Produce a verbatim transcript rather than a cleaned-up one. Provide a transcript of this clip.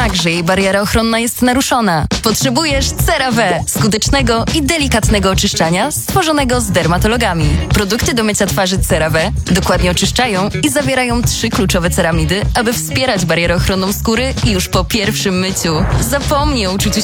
znak, że jej bariera ochronna jest naruszona. Potrzebujesz CeraVe, skutecznego i delikatnego oczyszczania stworzonego z dermatologami. Produkty do mycia twarzy CeraVe dokładnie oczyszczają i zawierają trzy kluczowe ceramidy, aby wspierać barierę ochronną skóry już po pierwszym myciu. Zapomnij o uczuciu